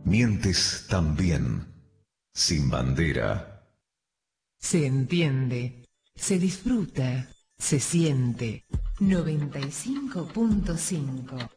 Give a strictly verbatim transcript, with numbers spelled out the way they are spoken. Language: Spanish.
Mientes también. Sin bandera. Se entiende, se disfruta, se siente. noventa y cinco punto cinco